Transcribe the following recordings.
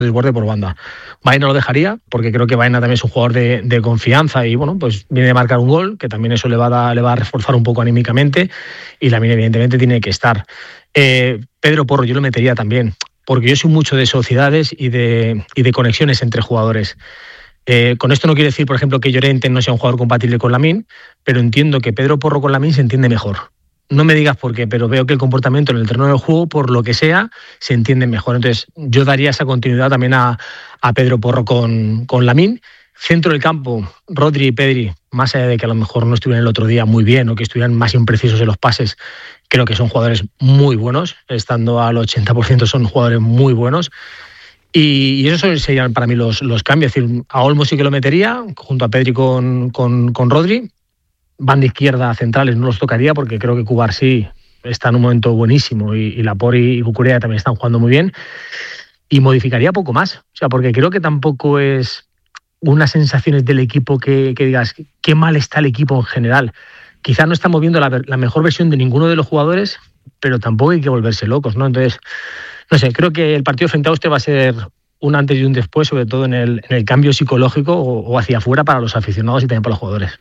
desborde por banda. Baena lo dejaría, porque creo que Baena también es un jugador de confianza y bueno, pues viene de marcar un gol, que también eso le va a reforzar un poco anímicamente, y Lamine evidentemente tiene que estar. Pedro Porro yo lo metería también, porque yo soy mucho de sociedades y de conexiones entre jugadores. Con esto no quiero decir, por ejemplo, que Llorente no sea un jugador compatible con Lamine, pero entiendo que Pedro Porro con Lamine se entiende mejor. No me digas por qué, pero veo que el comportamiento en el terreno del juego, por lo que sea, se entiende mejor. Entonces, yo daría esa continuidad también a Pedro Porro con Lamine. Centro del campo, Rodri y Pedri, más allá de que a lo mejor no estuvieran el otro día muy bien o que estuvieran más imprecisos en los pases, creo que son jugadores muy buenos. Estando al 80% son jugadores muy buenos. Y esos serían para mí los cambios. Es decir, a Olmo sí que lo metería, junto a Pedri con Rodri. Banda izquierda, centrales, no los tocaría porque creo que Cubarsí está en un momento buenísimo y Laporte y Cucurella también están jugando muy bien. Y modificaría poco más. O sea, porque creo que tampoco es unas sensaciones del equipo que digas qué mal está el equipo en general. Quizás no estamos viendo la mejor versión de ninguno de los jugadores, pero tampoco hay que volverse locos, ¿no? Entonces, no sé, creo que el partido frente a Austria va a ser un antes y un después, sobre todo en el cambio psicológico o hacia afuera para los aficionados y también para los jugadores.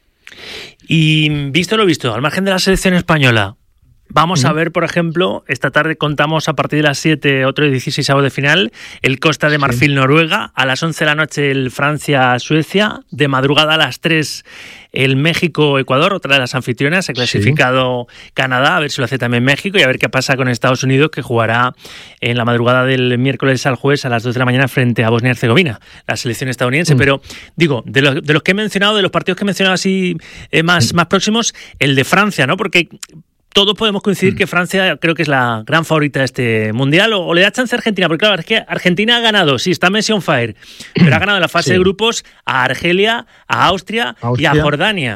Y visto lo visto, al margen de la selección española, vamos a ver, por ejemplo, esta tarde contamos a partir de las 7, otro 16avos de final, el Costa de Marfil-Noruega, a las 11 de la noche el Francia-Suecia, de madrugada a las 3 el México-Ecuador, otra de las anfitrionas, se ha clasificado Canadá, a ver si lo hace también México y a ver qué pasa con Estados Unidos, que jugará en la madrugada del miércoles al jueves a las 2 de la mañana frente a Bosnia y Herzegovina, la selección estadounidense. Pero digo, de los que he mencionado, de los partidos que he mencionado así más próximos, el de Francia, ¿no? Porque todos podemos coincidir que Francia creo que es la gran favorita de este Mundial, o le da chance a Argentina, porque claro, es que Argentina ha ganado, sí, está Messi on fire, pero ha ganado en la fase de grupos a Argelia, a Austria y a Jordania.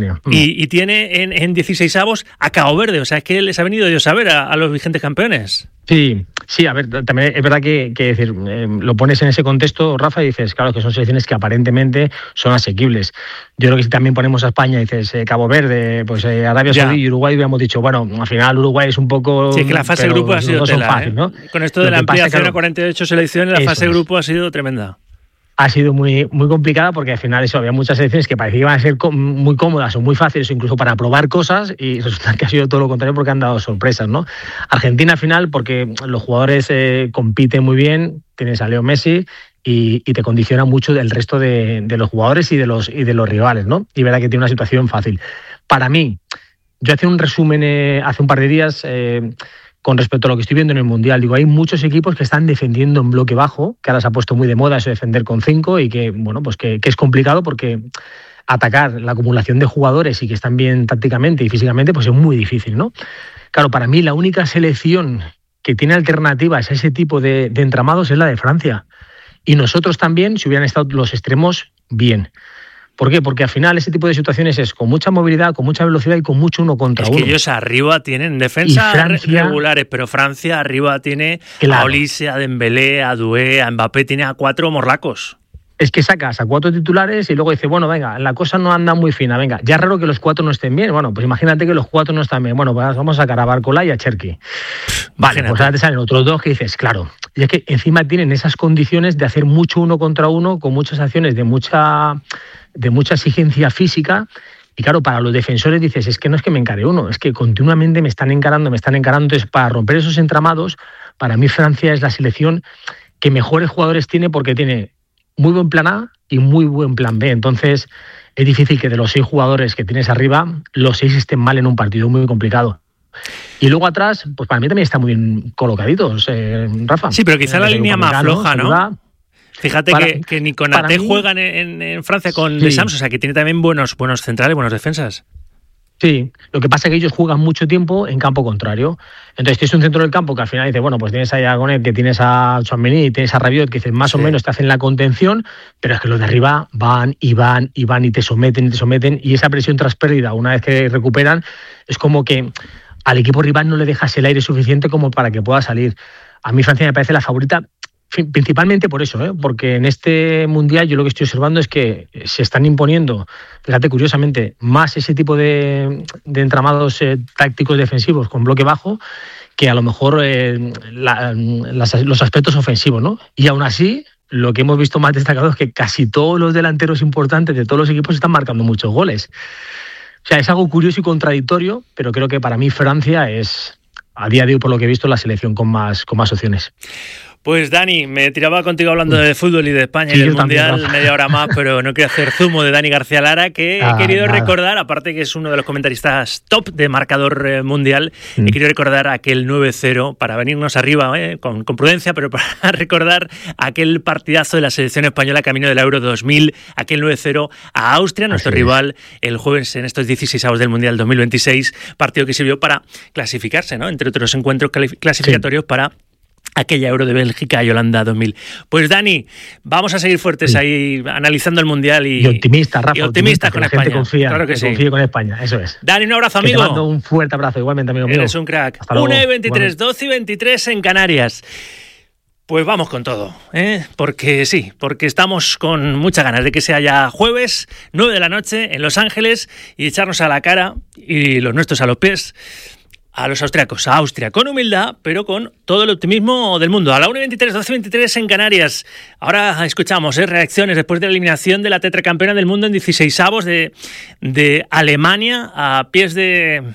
Y tiene en 16avos a Cabo Verde, o sea, es que les ha venido Dios a ver a los vigentes campeones. Sí, a ver, también es verdad que decir, lo pones en ese contexto, Rafa, y dices, claro, que son selecciones que aparentemente son asequibles. Yo creo que si también ponemos a España y dices Cabo Verde, pues Arabia Saudí y Uruguay, hubiéramos dicho, bueno, al final Uruguay es un poco... Sí, que la fase de grupo ha sido tela, fácil, ¿no? Con esto de la ampliación a 48 selecciones, la fase de grupo ha sido tremenda. Ha sido muy, muy complicada porque al final había muchas selecciones que parecían que iban a ser muy cómodas o muy fáciles, incluso para probar cosas, y resulta que ha sido todo lo contrario porque han dado sorpresas, ¿no? Argentina al final, porque los jugadores compiten muy bien, tienes a Leo Messi y te condiciona mucho del resto de los jugadores y de los rivales, ¿no? Y verá que tiene una situación fácil. Para mí, yo hacía un resumen hace un par de días con respecto a lo que estoy viendo en el Mundial. Digo, hay muchos equipos que están defendiendo en bloque bajo, que ahora se ha puesto muy de moda eso de defender con 5 y que, bueno, pues que es complicado porque atacar la acumulación de jugadores y que están bien tácticamente y físicamente, pues es muy difícil, ¿no? Claro, para mí la única selección que tiene alternativas a ese tipo de entramados es la de Francia. Y nosotros también, si hubieran estado los extremos, bien. ¿Por qué? Porque al final ese tipo de situaciones es con mucha movilidad, con mucha velocidad y con mucho uno contra uno. Es que ellos arriba tienen defensas regulares, pero Francia arriba tiene a Olise, a Dembélé, a Doué, a Mbappé, tiene a 4 morlacos. Es que sacas a 4 titulares y luego dices, bueno, venga, la cosa no anda muy fina, venga, ya es raro que los 4 no estén bien. Bueno, pues imagínate que los 4 no están bien. Bueno, pues vamos a sacar a Barcola y a Cherki. Vale, pues ahora te salen otros 2 que dices, claro. Y es que encima tienen esas condiciones de hacer mucho uno contra uno, con muchas acciones de mucha exigencia física. Y claro, para los defensores dices, es que no es que me encare uno, es que continuamente me están encarando. Entonces, para romper esos entramados, para mí Francia es la selección que mejores jugadores tiene porque tiene muy buen plan A y muy buen plan B. Entonces, es difícil que de los 6 jugadores que tienes arriba, los 6 estén mal en un partido, muy complicado. Y luego atrás, pues para mí también están muy bien colocaditos, Rafa. Sí, pero quizá la línea más floja, ¿no? Fíjate que ni Konaté juegan en Francia con De Sams, o sea que tiene también buenos centrales, buenas defensas. Sí, lo que pasa es que ellos juegan mucho tiempo en campo contrario. Entonces tienes un centro del campo que al final dice, bueno, pues tienes a Gonet, que tienes a Tchouaméni, tienes a Rabiot, que dicen más o menos te hacen la contención, pero es que los de arriba van y te someten, y esa presión tras pérdida, una vez que recuperan, es como que al equipo rival no le dejas el aire suficiente como para que pueda salir. A mí Francia me parece la favorita, principalmente por eso, porque en este Mundial yo lo que estoy observando es que se están imponiendo, fíjate, curiosamente, más ese tipo de entramados tácticos defensivos con bloque bajo que a lo mejor los aspectos ofensivos, ¿no? Y aún así lo que hemos visto más destacado es que casi todos los delanteros importantes de todos los equipos están marcando muchos goles. O sea, es algo curioso y contradictorio, pero creo que para mí Francia es, a día de hoy, por lo que he visto, la selección con más opciones. Pues Dani, me tiraba contigo hablando de fútbol y de España y del Mundial también, media hora más, pero no quiero hacer zumo de Dani García Lara, que he querido recordar, aparte que es uno de los comentaristas top de marcador mundial, he querido recordar aquel 9-0 para venirnos arriba con prudencia, pero para recordar aquel partidazo de la selección española camino del Euro 2000, aquel 9-0 a Austria, nuestro rival, el jueves en estos 16avos del Mundial 2026, partido que sirvió para clasificarse, ¿no? Entre otros encuentros clasificatorios para aquella Euro de Bélgica y Holanda 2000. Pues Dani, vamos a seguir fuertes ahí analizando el Mundial y optimista, Rafa. Y optimista con España. Confía, claro que sí. Confíe con España, eso es. Dani, un abrazo, amigo. Te mando un fuerte abrazo, igualmente, amigo mío. Eres un crack. Hasta luego. 1:23, 12:23 en Canarias. Pues vamos con todo, porque estamos con muchas ganas de que sea ya jueves, 9 de la noche en Los Ángeles y echarnos a la cara y los nuestros a los pies a los austriacos, a Austria, con humildad, pero con todo el optimismo del mundo. A la 1:23, 12:23 en Canarias. Ahora escuchamos reacciones después de la eliminación de la tetracampeona del mundo en 16avos de Alemania a pies de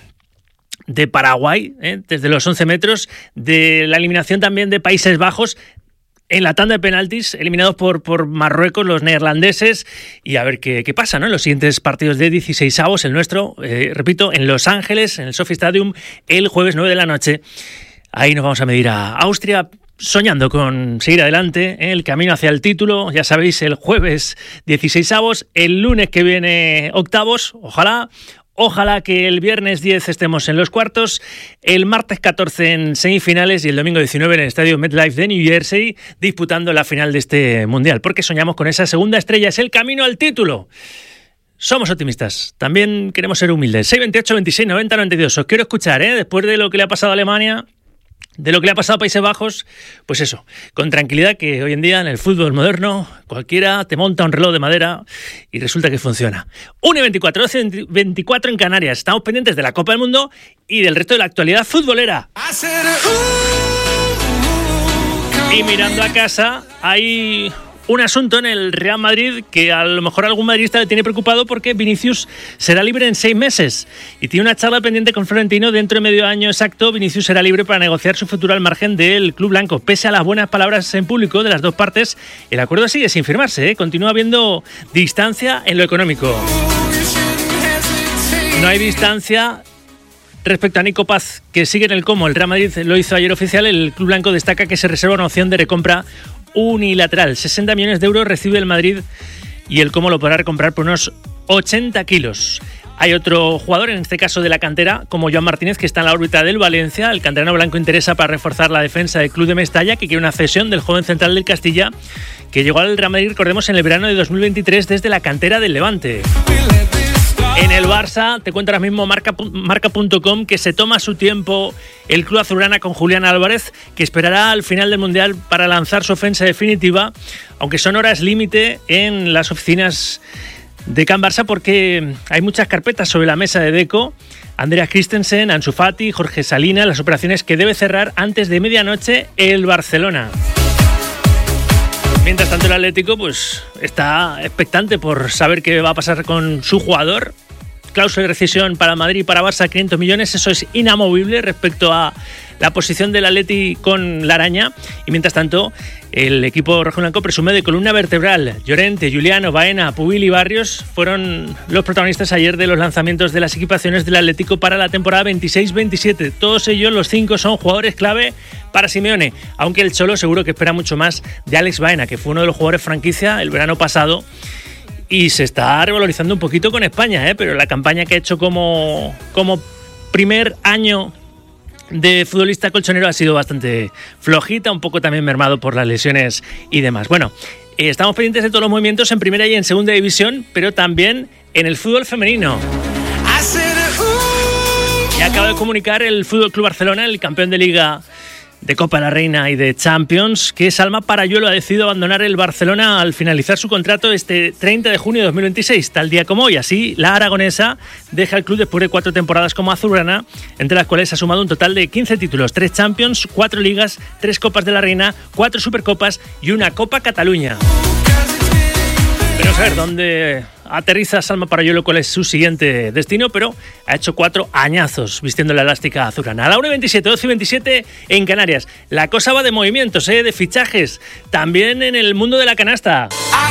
Paraguay, desde los 11 metros, de la eliminación también de Países Bajos en la tanda de penaltis, eliminados por Marruecos, los neerlandeses, y a ver qué pasa, ¿no? En los siguientes partidos de 16avos, el nuestro, repito, en Los Ángeles, en el SoFi Stadium, el jueves 9 de la noche. Ahí nos vamos a medir a Austria, soñando con seguir adelante, el camino hacia el título, ya sabéis, el jueves 16avos, el lunes que viene octavos, Ojalá que el viernes 10 estemos en los cuartos, el martes 14 en semifinales y el domingo 19 en el estadio MetLife de New Jersey disputando la final de este Mundial, porque soñamos con esa segunda estrella, es el camino al título. Somos optimistas, también queremos ser humildes. 628 26 90 92. Os quiero escuchar, después de lo que le ha pasado a Alemania, de lo que le ha pasado a Países Bajos, pues eso, con tranquilidad, que hoy en día en el fútbol moderno cualquiera te monta un reloj de madera y resulta que funciona. 1:24, 12:24 en Canarias. Estamos pendientes de la Copa del Mundo y del resto de la actualidad futbolera. Y mirando a casa, hay un asunto en el Real Madrid que a lo mejor algún madridista le tiene preocupado, porque Vinicius será libre en 6 meses y tiene una charla pendiente con Florentino. Dentro de medio año exacto, Vinicius será libre para negociar su futuro al margen del club blanco. Pese a las buenas palabras en público de las dos partes, el acuerdo sigue sin firmarse, Continúa habiendo distancia en lo económico. No hay distancia respecto a Nico Paz, que sigue en el Como. El Real Madrid lo hizo ayer oficial. El club blanco destaca que se reserva una opción de recompra unilateral. 60 millones de euros recibe el Madrid y el Como lo podrá recomprar por unos 80 kilos. Hay otro jugador, en este caso de la cantera, como Joan Martínez, que está en la órbita del Valencia. El canterano blanco interesa para reforzar la defensa del club de Mestalla, que quiere una cesión del joven central del Castilla, que llegó al Real Madrid, recordemos, en el verano de 2023 desde la cantera del Levante. En el Barça, te cuento ahora mismo marca.com, que se toma su tiempo el club azulgrana con Julián Álvarez, que esperará al final del Mundial para lanzar su ofensa definitiva, aunque son horas límite en las oficinas de Can Barça, porque hay muchas carpetas sobre la mesa de Deco. Andreas Christensen, Ansu Fati, Jorge Salinas, las operaciones que debe cerrar antes de medianoche el Barcelona. Mientras tanto, el Atlético pues está expectante por saber qué va a pasar con su jugador. Cláusula de rescisión para Madrid y para Barça, 500 millones. Eso es inamovible respecto a la posición del Atleti con la araña. Y mientras tanto, el equipo rojiblanco presume de columna vertebral. Llorente, Juliano, Baena, Pubil y Barrios fueron los protagonistas ayer de los lanzamientos de las equipaciones del Atlético para la temporada 26-27. Todos ellos, los 5, son jugadores clave para Simeone, aunque el Cholo seguro que espera mucho más de Alex Baena, que fue uno de los jugadores franquicia el verano pasado y se está revalorizando un poquito con España, pero la campaña que ha hecho como primer año de futbolista colchonero ha sido bastante flojita, un poco también mermado por las lesiones y demás. Bueno, estamos pendientes de todos los movimientos en primera y en segunda división, pero también en el fútbol femenino. Y acaba de comunicar el Fútbol Club Barcelona, el campeón de Liga de Copa de la Reina y de Champions, que Salma Parayuelo ha decidido abandonar el Barcelona al finalizar su contrato este 30 de junio de 2026, tal día como hoy. Así, la aragonesa deja el club después de 4 temporadas como azulgrana, entre las cuales ha sumado un total de 15 títulos, 3 Champions, 4 Ligas, 3 Copas de la Reina, 4 Supercopas y una Copa Cataluña. Pero a ver dónde aterriza Salma Parayuelo, cuál es su siguiente destino, pero ha hecho 4 añazos vistiendo la elástica azulgrana. A la 1:27, 12:27 en Canarias. La cosa va de movimientos, de fichajes, también en el mundo de la canasta.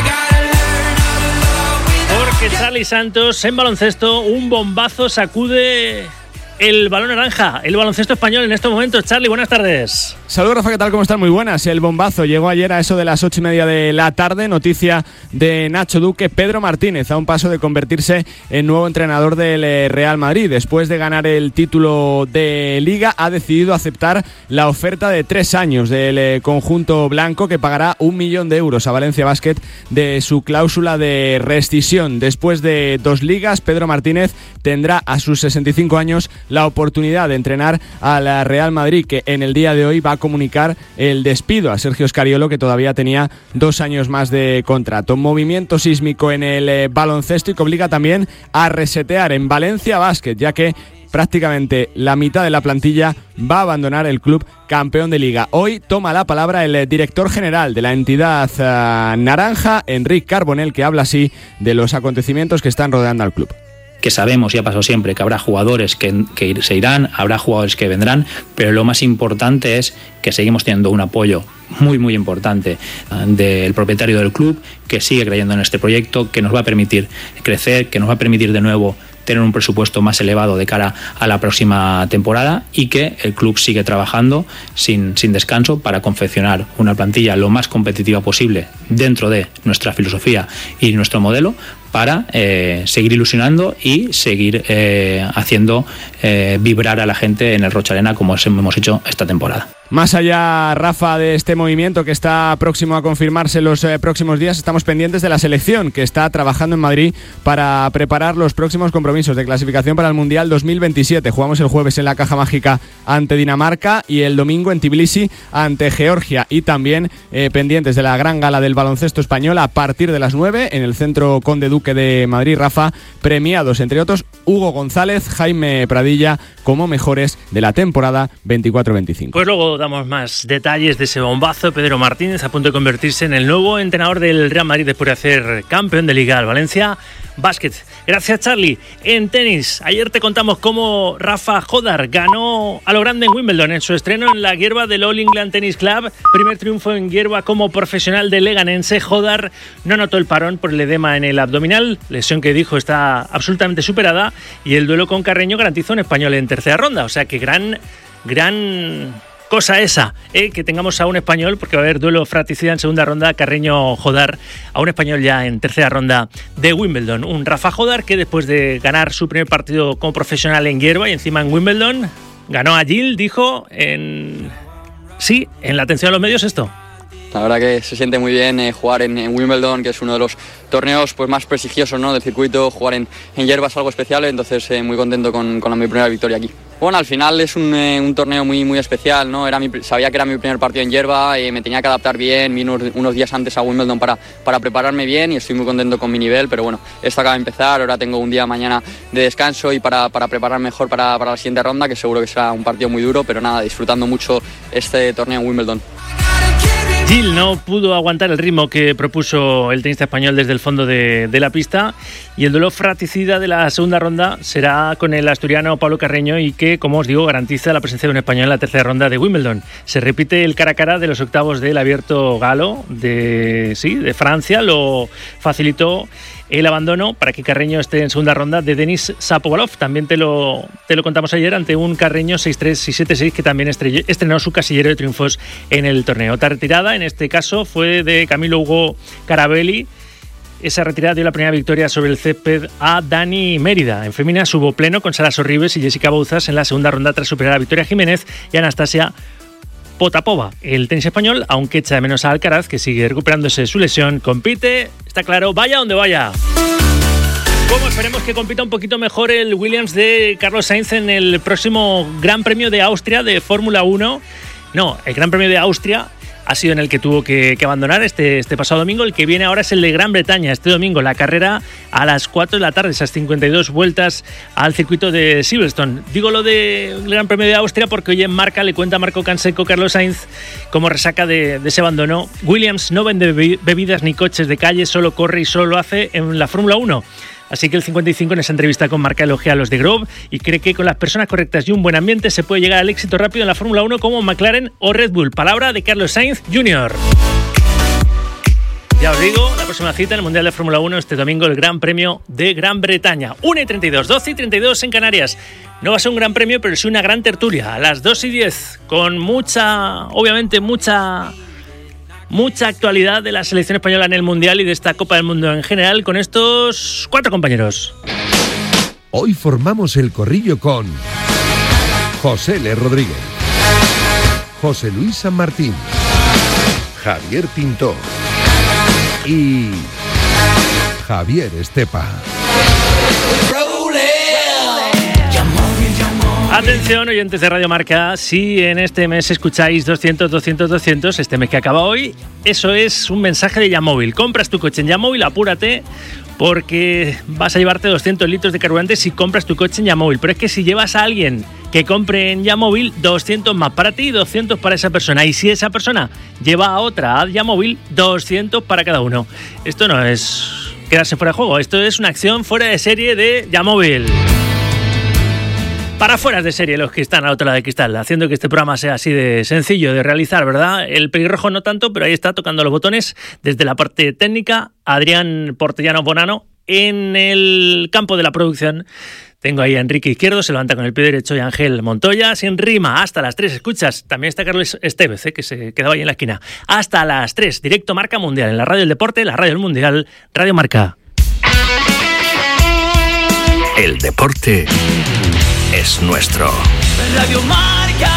Porque Charly Santos en baloncesto, un bombazo sacude el balón naranja, el baloncesto español en estos momentos. Charly, buenas tardes. Saludos, Rafa, ¿qué tal? ¿Cómo están? Muy buenas. El bombazo llegó ayer a eso de las 8:30 de la tarde. Noticia de Nacho Duque. Pedro Martínez a un paso de convertirse en nuevo entrenador del Real Madrid. Después de ganar el título de Liga, ha decidido aceptar la oferta de 3 años del conjunto blanco, que pagará 1 millón de euros a Valencia Basket de su cláusula de rescisión. Después de 2 ligas, Pedro Martínez tendrá a sus 65 años la oportunidad de entrenar al Real Madrid, que en el día de hoy va a comunicar el despido a Sergio Scariolo, que todavía tenía 2 años más de contrato. Movimiento sísmico en el baloncesto y que obliga también a resetear en Valencia Basket, ya que prácticamente la mitad de la plantilla va a abandonar el club campeón de Liga. Hoy toma la palabra el director general de la entidad naranja, Enric Carbonell, que habla así de los acontecimientos que están rodeando al club. Que sabemos, ya pasó siempre, que habrá jugadores que se irán, habrá jugadores que vendrán, pero lo más importante es que seguimos teniendo un apoyo muy muy importante del propietario del club, que sigue creyendo en este proyecto, que nos va a permitir crecer, que nos va a permitir de nuevo tener un presupuesto más elevado de cara a la próxima temporada, y que el club sigue trabajando sin descanso para confeccionar una plantilla lo más competitiva posible dentro de nuestra filosofía y nuestro modelo, para seguir ilusionando y seguir haciendo vibrar a la gente en el Rocha Arena como hemos hecho esta temporada. Más allá, Rafa, de este movimiento que está próximo a confirmarse en los próximos días, estamos pendientes de la selección, que está trabajando en Madrid para preparar los próximos compromisos de clasificación para el Mundial 2027. Jugamos el jueves en la Caja Mágica ante Dinamarca y el domingo en Tbilisi ante Georgia. Y también pendientes de la gran gala del baloncesto español a partir de las 9 en el Centro Conde Duque de Madrid. Rafa, premiados entre otros Hugo González, Jaime Pradilla como mejores de la temporada 24-25. Pues luego damos más detalles de ese bombazo. Pedro Martínez a punto de convertirse en el nuevo entrenador del Real Madrid después de hacer campeón de Liga al Valencia Basket. Gracias, Charly. En tenis, ayer te contamos cómo Rafa Jodar ganó a lo grande en Wimbledon en su estreno en la hierba del All England Tennis Club. Primer triunfo en hierba como profesional de leganense. Jodar no notó el parón por el edema en el abdominal, lesión que dijo está absolutamente superada, y el duelo con Carreño garantizó un español en tercera ronda. O sea que gran cosa esa, que tengamos a un español, porque va a haber duelo fratricida en segunda ronda, Carreño Jodar, a un español ya en tercera ronda de Wimbledon. Un Rafa Jodar que después de ganar su primer partido como profesional en hierba y encima en Wimbledon, ganó a Gil, dijo en la atención a los medios esto. La verdad que se siente muy bien jugar en Wimbledon, que es uno de los torneos pues más prestigiosos, ¿no?, del circuito. Jugar en hierba es algo especial, entonces muy contento con mi primera victoria aquí. Bueno, al final es un torneo muy muy especial, ¿no? Sabía que era mi primer partido en hierba, me tenía que adaptar bien, vine unos días antes a Wimbledon para prepararme bien, y estoy muy contento con mi nivel, pero bueno, esto acaba de empezar, ahora tengo un día mañana de descanso y para preparar mejor para la siguiente ronda, que seguro que será un partido muy duro, pero nada, disfrutando mucho este torneo en Wimbledon. Gil no pudo aguantar el ritmo que propuso el tenista español desde el fondo de la pista, y el duelo fratricida de la segunda ronda será con el asturiano Pablo Carreño, y que, como os digo, garantiza la presencia de un español en la tercera ronda de Wimbledon. Se repite el cara a cara de los octavos del Abierto galo de Francia. Lo facilitó el abandono para que Carreño esté en segunda ronda de Denis Shapovalov. También te lo contamos ayer, ante un Carreño 6-3 y 7-6 que también estrenó su casillero de triunfos en el torneo. Otra retirada, en este caso, fue de Camilo Hugo Carabelli. Esa retirada dio la primera victoria sobre el césped a Dani Mérida. En féminas hubo pleno con Sara Sorribes y Jessica Bouzas en la segunda ronda tras superar a Victoria Jiménez y Anastasia Potapova. El tenis español, aunque echa de menos a Alcaraz, que sigue recuperándose de su lesión, compite, está claro, vaya donde vaya. Como esperemos que compita un poquito mejor el Williams de Carlos Sainz en el próximo Gran Premio de Austria de Fórmula 1, No, el Gran Premio de Austria ha sido en el que tuvo que abandonar este pasado domingo. El que viene ahora es el de Gran Bretaña, este domingo. La carrera a las 4 de la tarde, esas 52 vueltas al circuito de Silverstone. Digo lo del Gran Premio de Austria porque hoy en Marca le cuenta Marco Canseco, Carlos Sainz, como resaca de ese abandono. Williams no vende bebidas ni coches de calle, solo corre y solo lo hace en la Fórmula 1. Así que el 55 en esa entrevista con Marca elogia a los de Grove y cree que con las personas correctas y un buen ambiente se puede llegar al éxito rápido en la Fórmula 1 como McLaren o Red Bull. Palabra de Carlos Sainz Jr. Ya os digo, la próxima cita en el Mundial de Fórmula 1 este domingo, el Gran Premio de Gran Bretaña. 1:32, 12:32 en Canarias. No va a ser un gran premio, pero sí una gran tertulia. A las 2:10, con mucha actualidad de la selección española en el Mundial y de esta Copa del Mundo en general con estos 4 compañeros. Hoy formamos el corrillo con José L. Rodríguez, José Luis San Martín, Javier Pintor y Javier Estepa. Atención, oyentes de Radio Marca, si en este mes escucháis 200, 200, 200, este mes que acaba hoy, eso es un mensaje de Yamóvil. Compras tu coche en Yamóvil, apúrate, porque vas a llevarte 200 litros de carburante si compras tu coche en Yamóvil. Pero es que si llevas a alguien que compre en Yamóvil, 200 más para ti y 200 para esa persona. Y si esa persona lleva a otra a Yamóvil, 200 para cada uno. Esto no es quedarse fuera de juego, esto es una acción fuera de serie de Yamóvil. Para fueras de serie los que están al otro lado del cristal, haciendo que este programa sea así de sencillo de realizar, ¿verdad? El pelirrojo no tanto, pero ahí está tocando los botones desde la parte técnica. Adrián Portellano Bonano en el campo de la producción. Tengo ahí a Enrique Izquierdo, se levanta con el pie derecho, y Ángel Montoya, sin rima, hasta las 3. Escuchas, también está Carlos Estevez, que se quedaba ahí en la esquina. Hasta las 3, directo Marca Mundial, en la radio del deporte, la radio del Mundial, Radio Marca. El deporte es nuestro. Radio Marca.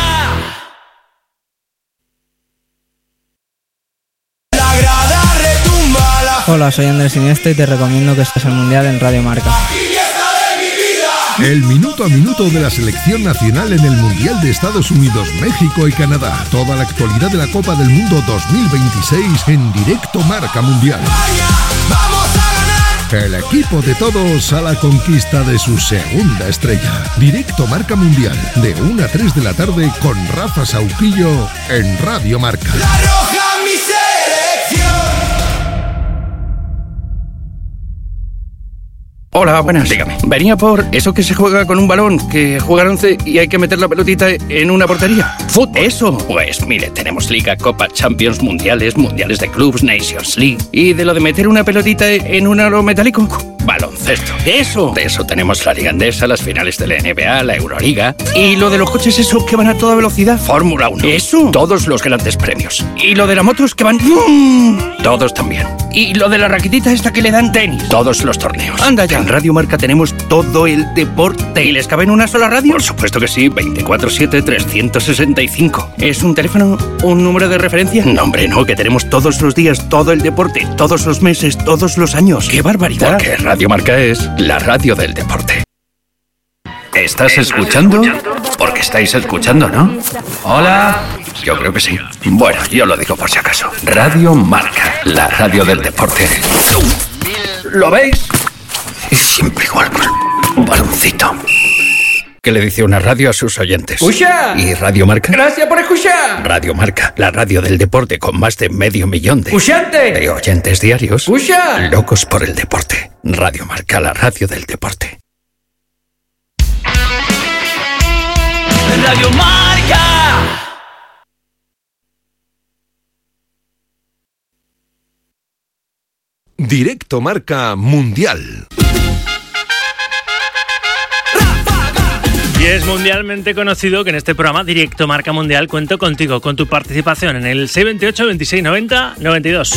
La grada retumba. Hola, soy Andrés Iniesta y te recomiendo que estés al Mundial en Radio Marca. El minuto a minuto de la selección nacional en el Mundial de Estados Unidos, México y Canadá. Toda la actualidad de la Copa del Mundo 2026 en directo Marca Mundial. Vamos a ganar. El equipo de todos a la conquista de su segunda estrella. Directo Marca Mundial, de 1 a 3 de la tarde con Rafa Sauquillo en Radio Marca. La roja, mi selección. Hola, buenas. Dígame. Venía por eso que se juega con un balón, que juega al 11 y hay que meter la pelotita en una portería. ¿Fútbol? Eso. Pues mire, tenemos Liga, Copa, Champions, Mundiales de clubs, Nations League. ¿Y de lo de meter una pelotita en un aro metálico? Baloncesto. Eso. De eso tenemos la Liga Endesa, las finales de la NBA, la Euroliga. ¿Y lo de los coches esos que van a toda velocidad? Fórmula 1. Eso. Todos los grandes premios. ¿Y lo de las motos que van? Todos también. ¿Y lo de la raquetita esta que le dan? Tenis. Todos los torneos. Anda ya. En Radio Marca tenemos todo el deporte. ¿Y les cabe en una sola radio? Por supuesto que sí, 24/7, 365. ¿Es un teléfono, un número de referencia? No, hombre, no, que tenemos todos los días todo el deporte, todos los meses, todos los años. ¡Qué barbaridad! Porque Radio Marca es la radio del deporte. ¿Estás escuchando? Porque estáis escuchando, ¿no? Hola. Yo creo que sí. Bueno, yo lo digo por si acaso. Radio Marca, la radio del deporte. ¿Lo veis? Es siempre igual, un baloncito. ¿Qué le dice una radio a sus oyentes? ¡Escucha! ¿Y Radio Marca? Gracias por escuchar. Radio Marca, la radio del deporte con más de 500 000 ¡Escuchante! de oyentes diarios. ¡Escucha! Locos por el deporte. Radio Marca, la radio del deporte. Radio Marca. Directo Marca Mundial. Y es mundialmente conocido que en este programa Directo Marca Mundial cuento contigo, con tu participación en el 628 26 90 92.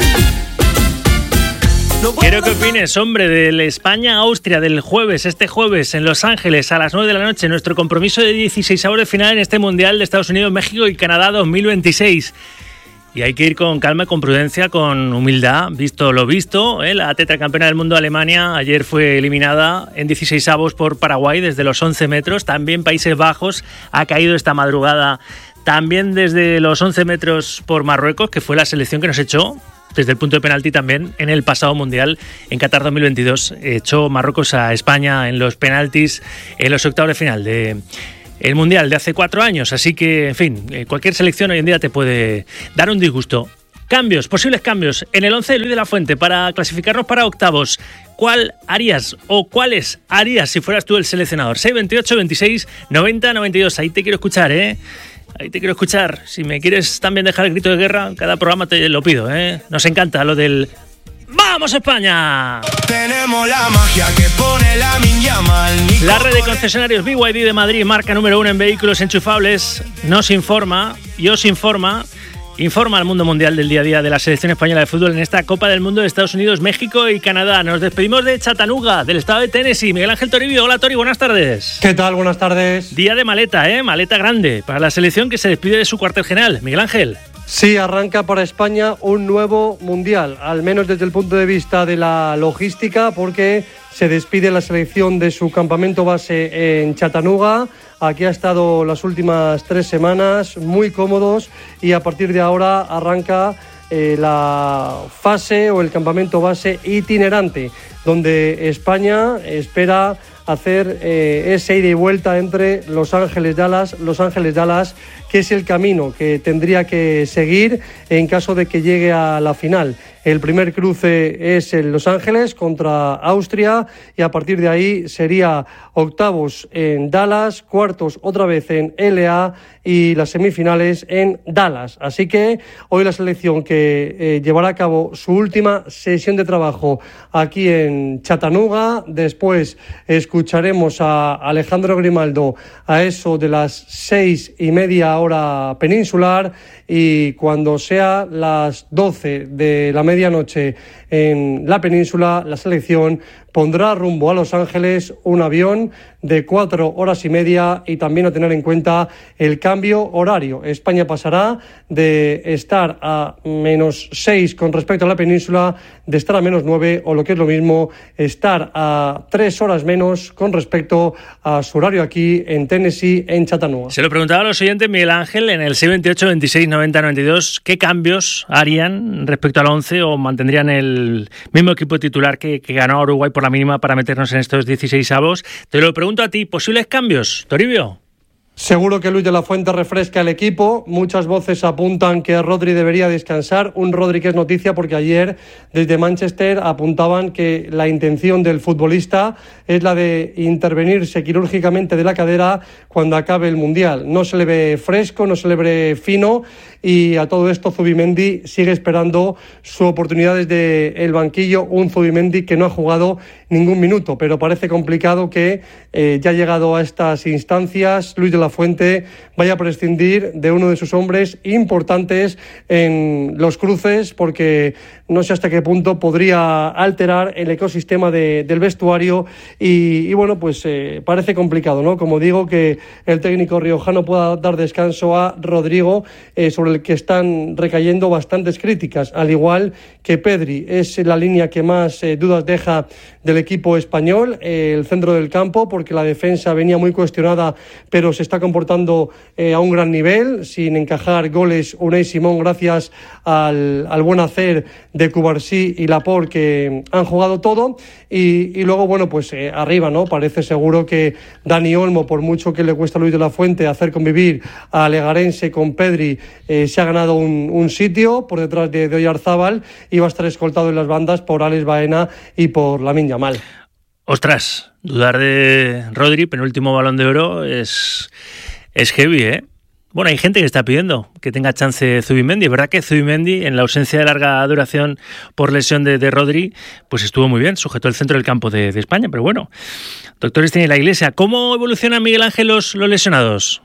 Quiero que opines, hombre, del España-Austria del jueves, este jueves en Los Ángeles a las 9 de la noche, nuestro compromiso de 16avos de final en este Mundial de Estados Unidos, México y Canadá 2026. Y hay que ir con calma, con prudencia, con humildad, visto lo visto. La tetracampeona del mundo Alemania ayer fue eliminada en 16avos por Paraguay desde los 11 metros. También Países Bajos ha caído esta madrugada también desde los 11 metros por Marruecos, que fue la selección que nos echó desde el punto de penalti también en el pasado Mundial en Qatar 2022. Echó Marruecos a España en los penaltis en los octavos de final de el Mundial de hace 4 años. Así que, en fin, cualquier selección hoy en día te puede dar un disgusto. Cambios, posibles cambios en el 11 de Luis de la Fuente para clasificarnos para octavos. ¿Cuál harías o cuáles harías si fueras tú el seleccionador? 628 26 90 92. Ahí te quiero escuchar, ¿eh? Ahí te quiero escuchar. Si me quieres también dejar el grito de guerra, cada programa te lo pido, ¿eh? Nos encanta lo del ¡Vamos España! Tenemos la magia que pone Lamine Yamal. La red de concesionarios BYD de Madrid, marca número 1 en vehículos enchufables, nos informa y os informa al mundo mundial del día a día de la selección española de fútbol en esta Copa del Mundo de Estados Unidos, México y Canadá. Nos despedimos de Chattanooga, del estado de Tennessee. Miguel Ángel Toribio. Hola, Tori, buenas tardes. ¿Qué tal? Buenas tardes. Día de maleta, maleta grande para la selección que se despide de su cuartel general. Miguel Ángel. Sí, arranca para España un nuevo mundial, al menos desde el punto de vista de la logística, porque se despide la selección de su campamento base en Chattanooga. Aquí ha estado las últimas 3 semanas, muy cómodos, y a partir de ahora arranca la fase o el campamento base itinerante, donde España espera hacer ese ida y vuelta entre Los Ángeles-Dallas, que es el camino que tendría que seguir en caso de que llegue a la final. El primer cruce es en Los Ángeles contra Austria y a partir de ahí sería octavos en Dallas, cuartos otra vez en LA y las semifinales en Dallas. Así que hoy la selección que llevará a cabo su última sesión de trabajo aquí en Chattanooga. Después escucharemos a Alejandro Grimaldo a eso de las 6:30 hora peninsular, y cuando sea las 12 de la medianoche en la península, la selección pondrá rumbo a Los Ángeles un avión de 4 horas y media, y también a tener en cuenta el cambio horario. España pasará de estar a -6 con respecto a la península, de estar a -9, o lo que es lo mismo, estar a 3 horas menos con respecto a su horario aquí en Tennessee, en Chattanooga. Se lo preguntaba a los oyentes, Miguel Ángel, en el 628 26 90 92, ¿qué cambios harían respecto al 11 o mantendrían el mismo equipo titular que ganó a Uruguay por la mínima para meternos en estos 16avos? Te lo pregunto a ti, ¿posibles cambios, Toribio? Seguro que Luis de la Fuente refresca el equipo. Muchas voces apuntan que Rodri debería descansar. Un Rodri que es noticia porque ayer desde Manchester apuntaban que la intención del futbolista es la de intervenirse quirúrgicamente de la cadera cuando acabe el Mundial. No se le ve fresco, no se le ve fino, y a todo esto Zubimendi sigue esperando su oportunidad desde el banquillo. Un Zubimendi que no ha jugado ningún minuto, pero parece complicado que ya llegado a estas instancias Luis de la Fuente vaya a prescindir de uno de sus hombres importantes en los cruces, porque no sé hasta qué punto podría alterar el ecosistema del vestuario y bueno, pues parece complicado, ¿no? Como digo, que el técnico riojano pueda dar descanso a Rodrigo, sobre el que están recayendo bastantes críticas, al igual que Pedri. Es la línea que más dudas deja del equipo español, el centro del campo, porque la defensa venía muy cuestionada, pero se está comportando a un gran nivel, sin encajar goles Unai Simón, gracias al buen hacer de Cubarsí y Laporte, que han jugado todo, y luego, bueno, pues arriba, ¿no? Parece seguro que Dani Olmo, por mucho que le cuesta a Luis de la Fuente hacer convivir a Legarense con Pedri, se ha ganado un sitio por detrás de Oyarzábal, y va a estar escoltado en las bandas por Alex Baena y por Lamine Yamal. Ostras, dudar de Rodri, penúltimo Balón de Oro, es heavy, ¿eh? Bueno, hay gente que está pidiendo que tenga chance Zubimendi. Es verdad que Zubimendi, en la ausencia de larga duración por lesión de Rodri, pues estuvo muy bien, sujetó el centro del campo de España. Pero bueno, doctores tiene la Iglesia. ¿Cómo evolucionan, Miguel Ángel, los lesionados?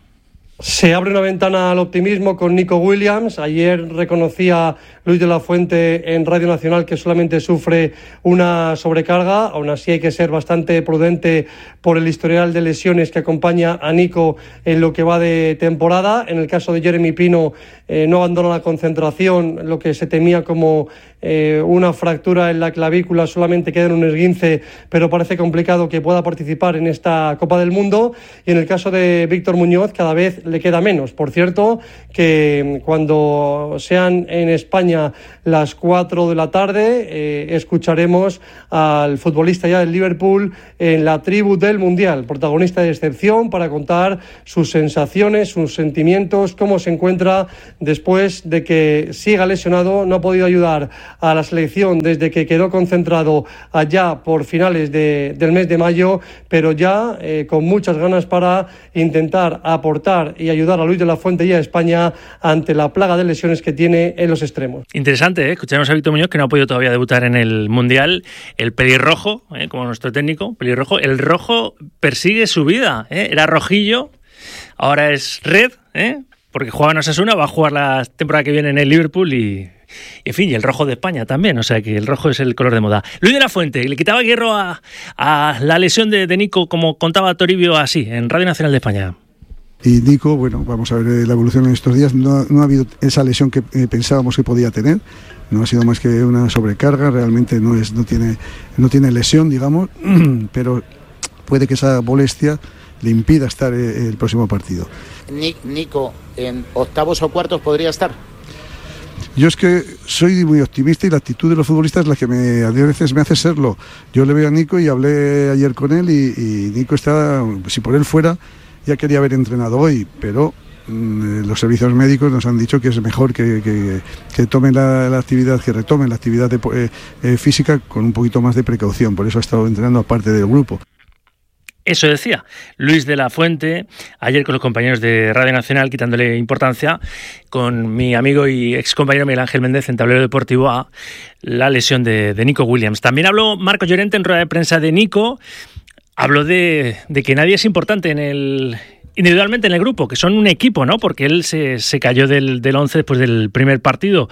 Se abre una ventana al optimismo con Nico Williams. Ayer reconocía Luis de la Fuente en Radio Nacional que solamente sufre una sobrecarga. Aún así hay que ser bastante prudente por el historial de lesiones que acompaña a Nico en lo que va de temporada. En el caso de Jeremy Pino, no abandona la concentración, lo que se temía como una fractura en la clavícula, solamente queda en un esguince, pero parece complicado que pueda participar en esta Copa del Mundo. Y en el caso de Víctor Muñoz, cada vez le queda menos. Por cierto, que cuando sean en España las 4 de la tarde, escucharemos al futbolista ya del Liverpool en la tribu del Mundial, protagonista de excepción, para contar sus sensaciones, sus sentimientos, cómo se encuentra después de que siga lesionado. No ha podido ayudar a la selección desde que quedó concentrado allá por finales del mes de mayo, pero ya con muchas ganas para intentar aportar y ayudar a Luis de la Fuente y a España ante la plaga de lesiones que tiene en los extremos. Interesante, ¿eh? Escuchamos a Víctor Muñoz, que no ha podido todavía debutar en el Mundial. El pelirrojo, como nuestro técnico, pelirrojo, el rojo persigue su vida, era rojillo, ahora es red, porque juega en Osasuna, va a jugar la temporada que viene en el Liverpool y en fin, y el rojo de España también, o sea que el rojo es el color de moda. Luis de la Fuente, le quitaba hierro a la lesión de Nico, como contaba Toribio así, en Radio Nacional de España. Y Nico, bueno, vamos a ver la evolución en estos días. No ha habido esa lesión que pensábamos que podía tener. No ha sido más que una sobrecarga. Realmente no tiene lesión, digamos, pero puede que esa molestia le impida estar el próximo partido. Nico, en octavos o cuartos podría estar. Yo es que soy muy optimista y la actitud de los futbolistas es la que a veces me hace serlo. Yo le veo a Nico y hablé ayer con él y Nico está, si por él fuera, ya quería haber entrenado hoy, pero los servicios médicos nos han dicho que es mejor que tomen la actividad, que retomen la actividad física con un poquito más de precaución. Por eso ha estado entrenando aparte del grupo. Eso decía Luis de la Fuente ayer con los compañeros de Radio Nacional, quitándole importancia con mi amigo y ex compañero Miguel Ángel Méndez en Tablero Deportivo a la lesión de Nico Williams. También habló Marcos Llorente en rueda de prensa de Nico, habló de que nadie es importante individualmente en el grupo, que son un equipo, ¿no? Porque él se cayó del 11 después del primer partido.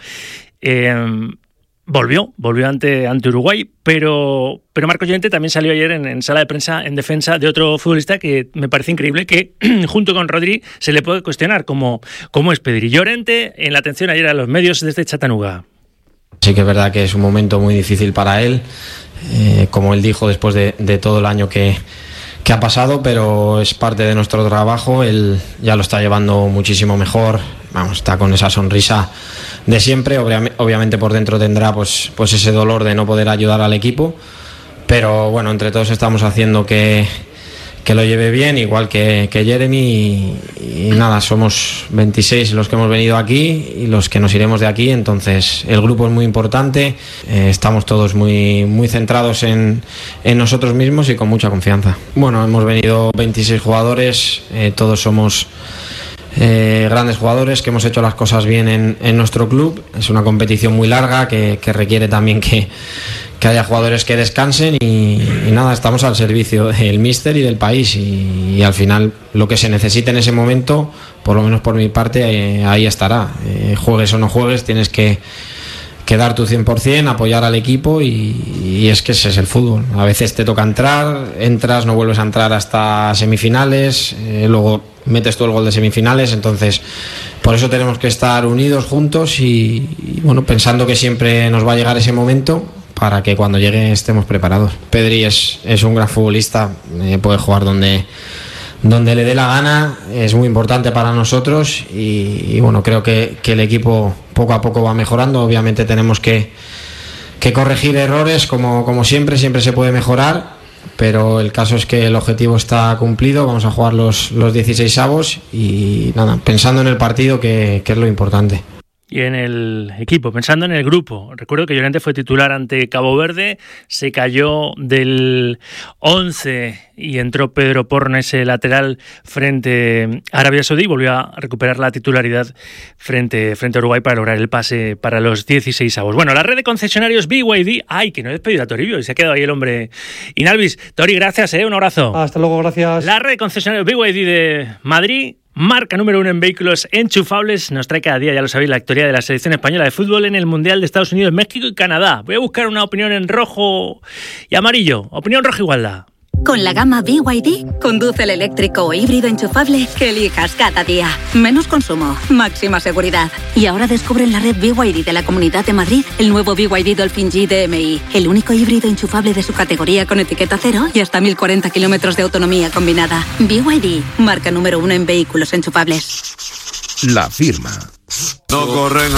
Volvió ante Uruguay, pero Marcos Llorente también salió ayer en sala de prensa en defensa de otro futbolista que me parece increíble que junto con Rodri se le puede cuestionar cómo es Pedri. Llorente en la atención ayer a los medios desde Chattanooga. Sí que es verdad que es un momento muy difícil para él, como él dijo, después de todo el año que ha pasado, pero es parte de nuestro trabajo. Él ya lo está llevando muchísimo mejor, está con esa sonrisa de siempre. Obviamente por dentro tendrá pues ese dolor de no poder ayudar al equipo, pero bueno, entre todos estamos haciendo que lo lleve bien, igual que Jeremy, y nada, somos 26 los que hemos venido aquí y los que nos iremos de aquí, entonces el grupo es muy importante, estamos todos muy, muy centrados en nosotros mismos y con mucha confianza. Bueno, hemos venido 26 jugadores, todos somos grandes jugadores que hemos hecho las cosas bien en nuestro club. Es una competición muy larga que requiere también que haya jugadores que descansen y nada, estamos al servicio del míster y del país y al final lo que se necesite en ese momento, por lo menos por mi parte, ahí estará. Juegues o no juegues, tienes que dar tu 100%, apoyar al equipo y es que ese es el fútbol. A veces te toca entras, no vuelves a entrar hasta semifinales, luego metes tú el gol de semifinales, entonces por eso tenemos que estar unidos, juntos y bueno, pensando que siempre nos va a llegar ese momento para que cuando llegue estemos preparados. Pedri es un gran futbolista, puede jugar donde le dé la gana, es muy importante para nosotros y bueno, creo que el equipo poco a poco va mejorando. Obviamente tenemos que corregir errores, como siempre se puede mejorar, pero el caso es que el objetivo está cumplido. Vamos a jugar los 16avos y nada, pensando en el partido, que es lo importante. Y en el equipo, pensando en el grupo, recuerdo que Llorente fue titular ante Cabo Verde, se cayó del 11 y entró Pedro Porno, ese lateral, frente a Arabia Saudí, y volvió a recuperar la titularidad frente a Uruguay para lograr el pase para los 16avos. Bueno, la red de concesionarios BYD, ¡ay, que no he despedido a Toribio! Y se ha quedado ahí el hombre Inalvis. Tori, gracias, un abrazo. Hasta luego, gracias. La red de concesionarios BYD de Madrid, marca número 1 en vehículos enchufables, nos trae cada día, ya lo sabéis, la actualidad de la selección española de fútbol en el Mundial de Estados Unidos, México y Canadá. Voy a buscar una opinión en rojo y amarillo. Opinión roja igualdad. Con la gama BYD, conduce el eléctrico o híbrido enchufable que elijas cada día. Menos consumo, máxima seguridad. Y ahora descubre en la red BYD de la Comunidad de Madrid el nuevo BYD Dolphin G DMI, el único híbrido enchufable de su categoría con etiqueta cero y hasta 1040 kilómetros de autonomía combinada. BYD, marca número 1 en vehículos enchufables. La firma. No corren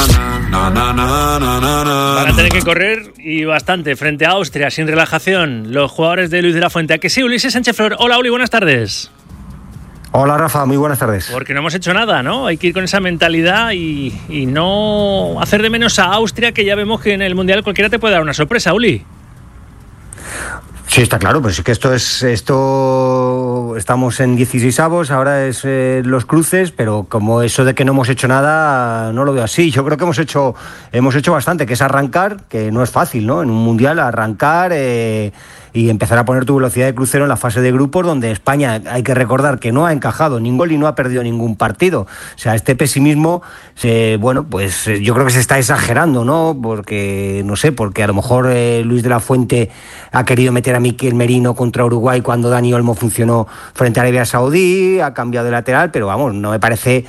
Van a tener que correr y bastante frente a Austria, sin relajación, los jugadores de Luis de la Fuente. ¿A que sí, Ulises Sánchez Flor? Hola, Uli, buenas tardes. Hola, Rafa, muy buenas tardes. Porque no hemos hecho nada, ¿no? Hay que ir con esa mentalidad y no hacer de menos a Austria, que ya vemos que en el Mundial cualquiera te puede dar una sorpresa, Uli. Sí, está claro, pero sí que esto estamos en 16avos, ahora es los cruces, pero como eso de que no hemos hecho nada, no lo veo así. Yo creo que hemos hecho bastante, que es arrancar, que no es fácil, ¿no? En un mundial arrancar y empezar a poner tu velocidad de crucero en la fase de grupos, donde España, hay que recordar que no ha encajado ningún gol y no ha perdido ningún partido. O sea, este pesimismo, pues yo creo que se está exagerando, ¿no? Porque a lo mejor Luis de la Fuente ha querido meter a Mikel Merino contra Uruguay cuando Dani Olmo funcionó frente a Arabia Saudí, ha cambiado de lateral, pero vamos, no me parece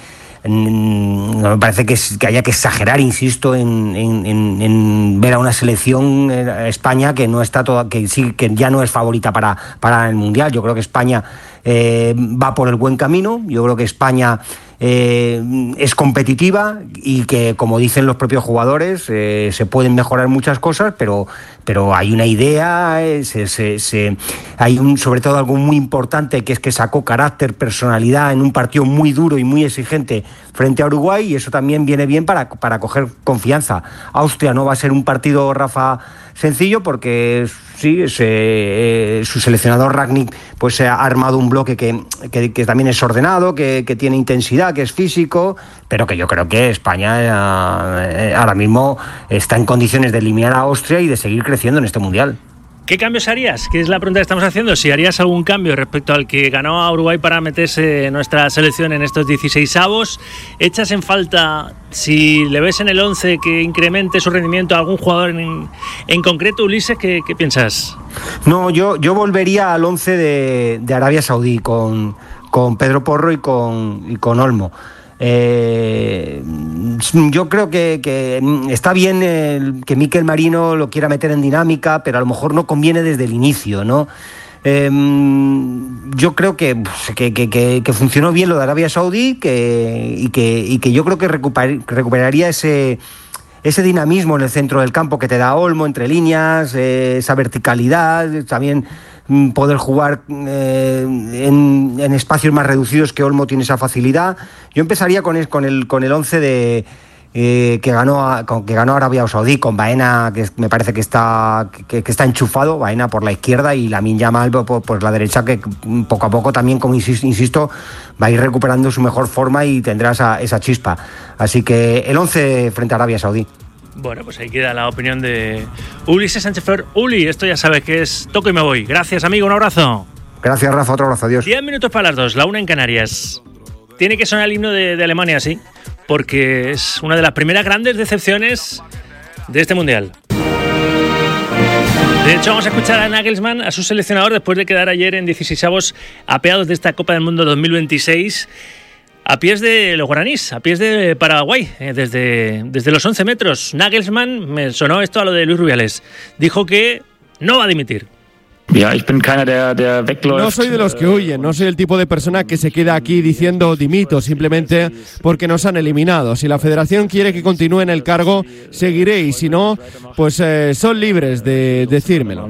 que haya que exagerar, insisto, en ver a una selección España que no está que ya no es favorita para el Mundial. Yo creo que España va por el buen camino. Yo creo que España es competitiva y que, como dicen los propios jugadores, se pueden mejorar muchas cosas, pero hay una idea, hay sobre todo algo muy importante, que es que sacó carácter, personalidad en un partido muy duro y muy exigente frente a Uruguay, y eso también viene bien para coger confianza. Austria no va a ser un partido, Rafa, sencillo, porque sí, su seleccionador Rangnick pues ha armado un bloque que también es ordenado, que tiene intensidad, que es físico, pero que yo creo que España ahora mismo está en condiciones de eliminar a Austria y de seguir creciendo en este Mundial. ¿Qué cambios harías? Que es la pregunta que estamos haciendo. Si harías algún cambio respecto al que ganó a Uruguay para meterse nuestra selección en estos 16avos. ¿Echas en falta, si le ves en el 11, que incremente su rendimiento a algún jugador en concreto? Ulises, ¿qué piensas? No, yo volvería al 11 de Arabia Saudí con Pedro Porro y con Olmo. Yo creo que está bien que Mikel Merino lo quiera meter en dinámica, pero a lo mejor no conviene desde el inicio, ¿no? Yo creo que funcionó bien lo de Arabia Saudí, y que yo creo que recuperaría ese dinamismo en el centro del campo que te da Olmo entre líneas, esa verticalidad, también poder jugar en espacios más reducidos, que Olmo tiene esa facilidad. Yo empezaría con el 11 que ganó Arabia Saudí, con Baena, que me parece que está enchufado, Baena por la izquierda y Lamine Yamal por la derecha, que poco a poco también, como insisto, va a ir recuperando su mejor forma y tendrá esa chispa. Así que el 11 frente a Arabia Saudí. Bueno, pues ahí queda la opinión de Ulises Sánchez Flor. Uli, esto ya sabes que es toco y me voy. Gracias, amigo, un abrazo. Gracias, Rafa, otro abrazo, adiós. 10 minutos para las 2, la 1 en Canarias. Tiene que sonar el himno de Alemania, sí, porque es una de las primeras grandes decepciones de este Mundial. De hecho, vamos a escuchar a Nagelsmann, a su seleccionador, después de quedar ayer en 16avos apeados de esta Copa del Mundo 2026, a pies de los guaraníes, a pies de Paraguay, desde los 11 metros. Nagelsmann, me sonó esto a lo de Luis Rubiales, dijo que no va a dimitir. No soy de los que huyen, no soy el tipo de persona que se queda aquí diciendo dimito simplemente porque nos han eliminado. Si la federación quiere que continúe en el cargo, seguiré, y si no, pues son libres de decírmelo.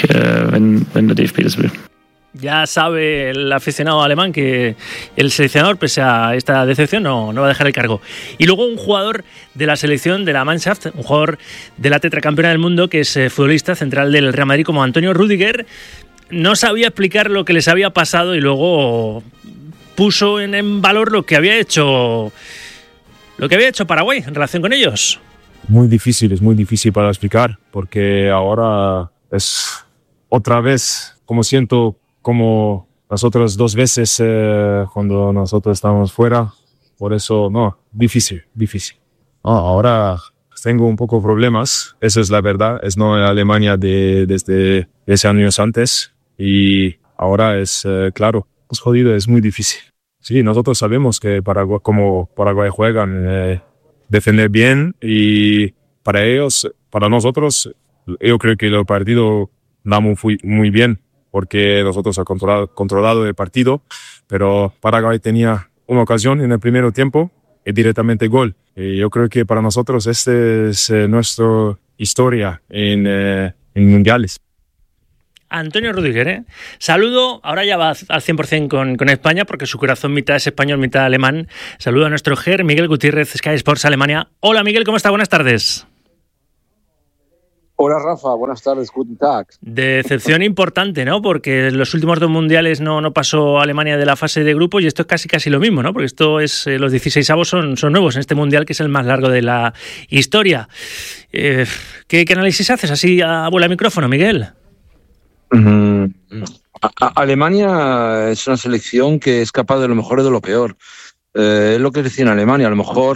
Ya sabe el aficionado alemán que el seleccionador, pese a esta decepción, no va a dejar el cargo. Y luego un jugador de la selección de la Mannschaft, un jugador de la tetracampeona del mundo, que es futbolista central del Real Madrid, como Antonio Rüdiger, no sabía explicar lo que les había pasado y luego puso en valor lo que había hecho Paraguay en relación con ellos. Es muy difícil para explicar, porque ahora es otra vez como siento como las otras dos veces cuando nosotros estábamos fuera. Por eso, difícil. Ahora tengo un poco problemas, eso es la verdad. Es no en Alemania desde 10 años antes. Y ahora es, claro, es jodido, es muy difícil. Sí, nosotros sabemos que como Paraguay juegan, defender bien, y para ellos, para nosotros, yo creo que el partido damos muy bien, porque nosotros hemos controlado el partido, pero Paraguay tenía una ocasión en el primer tiempo y directamente gol. Y yo creo que para nosotros este es nuestra historia en mundiales. Antonio Rüdiger, saludo, ahora ya va al 100% con España, porque su corazón mitad es español, mitad alemán. Saludo a nuestro Ger, Miguel Gutiérrez, Sky Sports Alemania. Hola Miguel, ¿cómo está? Buenas tardes. Hola Rafa, buenas tardes, guten Tag. Decepción importante, ¿no? Porque en los últimos 2 mundiales no pasó Alemania de la fase de grupos, y esto es casi lo mismo, ¿no? Porque esto es, los 16avos son nuevos en este mundial, que es el más largo de la historia. ¿Qué análisis haces así a bola de micrófono, Miguel? Alemania es una selección que es capaz de lo mejor y de lo peor. Es lo que decía en Alemania. A lo mejor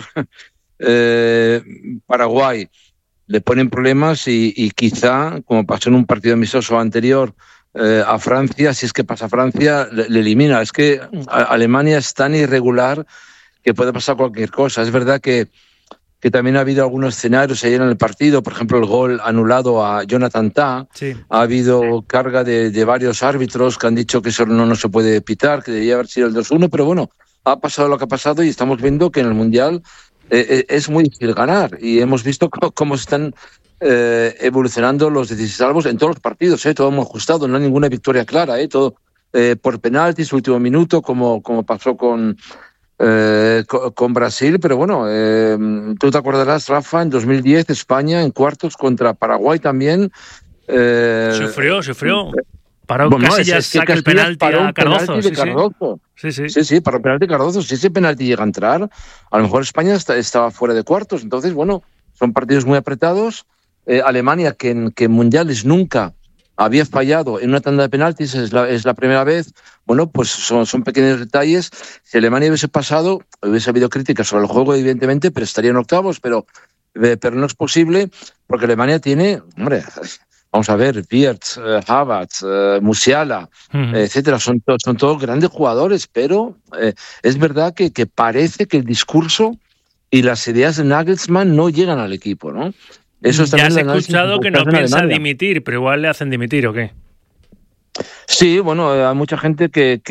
Paraguay le ponen problemas y quizá, como pasó en un partido amistoso anterior a Francia, si es que pasa a Francia, le elimina. Es que Alemania es tan irregular que puede pasar cualquier cosa. Es verdad que también ha habido algunos escenarios ayer en el partido, por ejemplo el gol anulado a Jonathan Tah, sí. Ha habido carga de varios árbitros que han dicho que eso no se puede pitar, que debía haber sido el 2-1, pero bueno, ha pasado lo que ha pasado y estamos viendo que en el Mundial es muy difícil ganar, y hemos visto cómo están evolucionando los 16avos en todos los partidos, todo muy ajustado, no hay ninguna victoria clara, todo por penaltis, último minuto, como pasó con Brasil, pero bueno, tú te acordarás, Rafa, en 2010 España en cuartos contra Paraguay también. Sufrió. Paró Casillas, saca el penalti a Cardozo. Sí, paró el penalti a Cardozo. Si ese penalti llega a entrar, a lo mejor España estaba fuera de cuartos. Entonces, bueno, son partidos muy apretados. Alemania, que en mundiales nunca había fallado en una tanda de penaltis, es la primera vez. Bueno, pues son pequeños detalles. Si Alemania hubiese pasado, hubiese habido críticas sobre el juego, evidentemente, pero estaría en octavos, pero no es posible, porque Alemania tiene, hombre, vamos a ver, Wirtz, Havertz, Musiala, etcétera, son todos grandes jugadores, pero es verdad que parece que el discurso y las ideas de Nagelsmann no llegan al equipo, ¿no? Eso ya has escuchado que no piensa dimitir, pero igual le hacen dimitir, ¿o qué? Sí, bueno, hay mucha gente que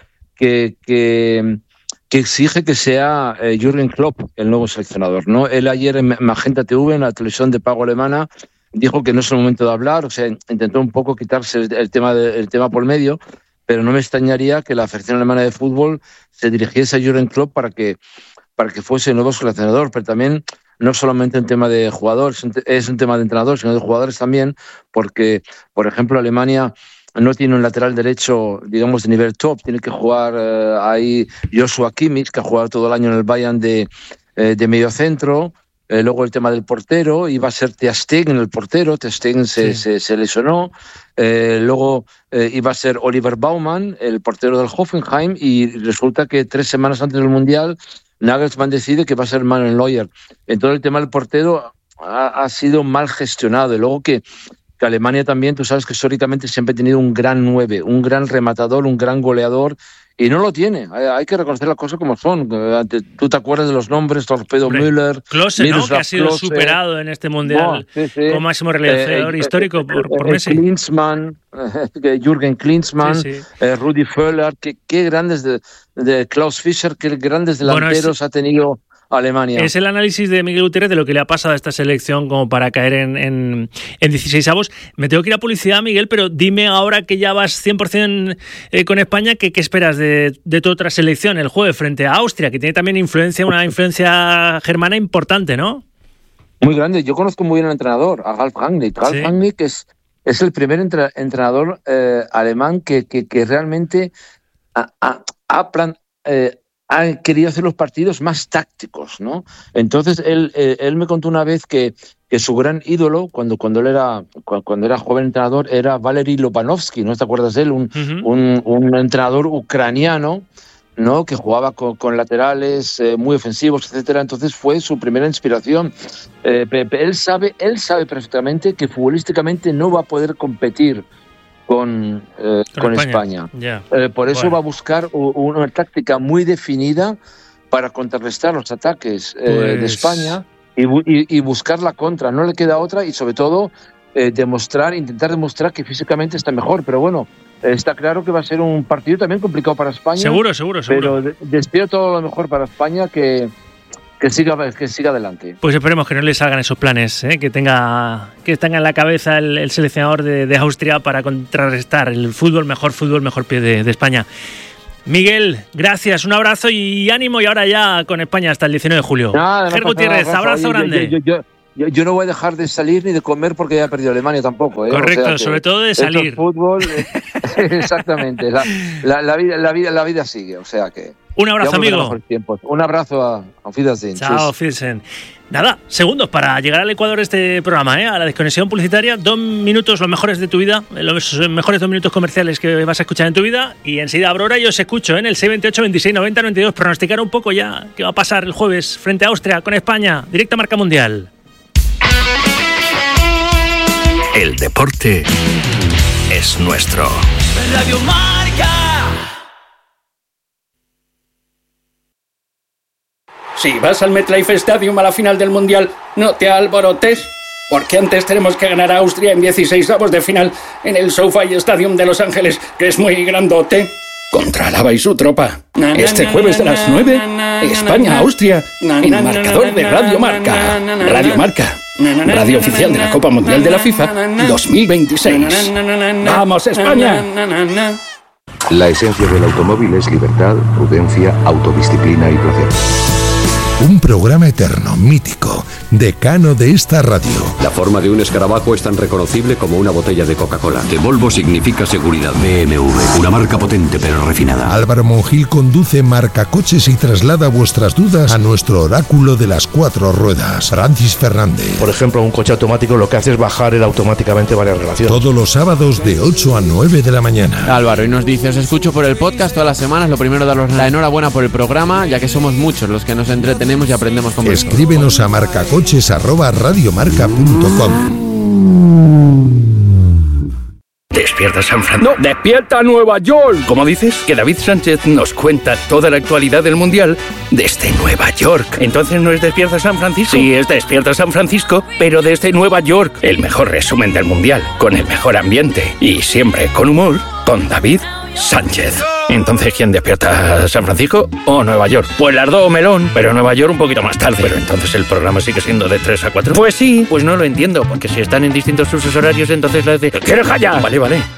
exige que sea Jürgen Klopp el nuevo seleccionador, ¿no? Él ayer en Magenta TV, en la televisión de pago alemana, dijo que no es el momento de hablar, o sea, intentó un poco quitarse el tema por medio, pero no me extrañaría que la Federación Alemana de Fútbol se dirigiese a Jürgen Klopp para que fuese el nuevo seleccionador, pero también no solamente un tema de jugadores, es un tema de entrenadores, sino de jugadores también, porque, por ejemplo, Alemania no tiene un lateral derecho, digamos, de nivel top, tiene que jugar ahí Joshua Kimmich, que ha jugado todo el año en el Bayern de mediocentro. Luego el tema del portero, iba a ser Ter Stegen el portero, Ter Stegen se lesionó. Luego iba a ser Oliver Baumann, el portero del Hoffenheim, y resulta que 3 semanas antes del Mundial Nagelsmann decide que va a ser Manuel Neuer. Entonces el tema del portero ha sido mal gestionado. Y luego que Alemania también, tú sabes que históricamente siempre ha tenido un gran 9, un gran rematador, un gran goleador, y no lo tiene. Hay que reconocer las cosas como son. Tú te acuerdas de los nombres, Torpedo Müller, Klose, ¿no? Que ha sido superado en este Mundial como máximo realizador histórico por Messi. Klinsmann, Jürgen Klinsmann, Rudi Völler, qué grandes de Klaus Fischer, qué grandes delanteros ha tenido Alemania. Es el análisis de Miguel Gutiérrez de lo que le ha pasado a esta selección como para caer en 16avos. Me tengo que ir a publicidad, Miguel, pero dime ahora que ya vas 100% con España, ¿qué esperas de tu otra selección, el jueves frente a Austria, que tiene también una influencia germana importante, ¿no? Muy grande. Yo conozco muy bien al entrenador, a Ralf Rangnick. Ralf Rangnick es el primer entrenador alemán que realmente ha querido hacer los partidos más tácticos, ¿no? Entonces él me contó una vez que su gran ídolo cuando él era joven entrenador era Valery Lobanovsky, ¿no te acuerdas de él? Un entrenador ucraniano, ¿no? Que jugaba con laterales muy ofensivos, etcétera. Entonces fue su primera inspiración. Él sabe perfectamente que futbolísticamente no va a poder competir con España. Yeah. Por eso va a buscar una táctica muy definida para contrarrestar los ataques de España y buscar la contra. No le queda otra y sobre todo intentar demostrar que físicamente está mejor. Pero bueno, está claro que va a ser un partido también complicado para España. Seguro. Pero deseo todo lo mejor para España, que siga adelante. Pues esperemos que no le salgan esos planes, que tenga en la cabeza el seleccionador de Austria para contrarrestar el mejor pie de España. Miguel, gracias, un abrazo y ánimo, y ahora ya con España hasta el 19 de julio. Ger Gutiérrez, abrazo grande. Yo no voy a dejar de salir ni de comer porque ya ha perdido Alemania tampoco. Correcto, o sea sobre todo de salir. Fútbol, exactamente. La vida sigue, o sea que. Un abrazo, amigo. Un abrazo a Fidelsen. Chao, Fidelsen. Nada, segundos para llegar al Ecuador este programa, a la desconexión publicitaria. 2 minutos, los mejores de tu vida, los mejores 2 minutos comerciales que vas a escuchar en tu vida. Y enseguida abro hora y os escucho en el 628 26 90 92. Pronosticar un poco ya qué va a pasar el jueves frente a Austria con España. Directa Marca Mundial. El deporte es nuestro. Radio Marca. Si vas al MetLife Stadium a la final del Mundial, no te alborotes, porque antes tenemos que ganar a Austria en 16avos de final en el SoFi Stadium de Los Ángeles, que es muy grandote. Contra Alaba y su tropa. Este jueves a las 9, España-Austria, en marcador de Radio Marca. Radio Marca, radio oficial de la Copa Mundial de la FIFA 2026. ¡Vamos, España! La esencia del automóvil es libertad, prudencia, autodisciplina y placer. Un programa eterno, mítico, decano de esta radio. La forma de un escarabajo es tan reconocible como una botella de Coca-Cola. De Volvo significa seguridad. BMW, una marca potente pero refinada. Álvaro Monjil conduce Marca Coches y traslada vuestras dudas a nuestro oráculo de las 4 ruedas, Francis Fernández. Por ejemplo, un coche automático lo que hace es bajar automáticamente varias relaciones. Todos los sábados de 8 a 9 de la mañana. Álvaro, y nos dice, os escucho por el podcast todas las semanas. Lo primero, daros la enhorabuena por el programa, ya que somos muchos los que nos entretenemos y aprendemos con vosotros. Escríbenos a marcacoches@radiomarca.com. Despierta San Francisco. No, despierta Nueva York. ¿Cómo dices? Que David Sánchez nos cuenta toda la actualidad del Mundial desde Nueva York. ¿Entonces no es Despierta San Francisco? Sí, es Despierta San Francisco, pero desde Nueva York. El mejor resumen del Mundial, con el mejor ambiente y siempre con humor, con David Sánchez. Entonces, ¿quién despierta? ¿San Francisco o Nueva York? Pues las dos, melón, pero Nueva York un poquito más tarde. Pero entonces el programa sigue siendo de 3 a 4. Pues sí, pues no lo entiendo, porque si están en distintos usos horarios, entonces la de... ¿Quieres callar? Vale.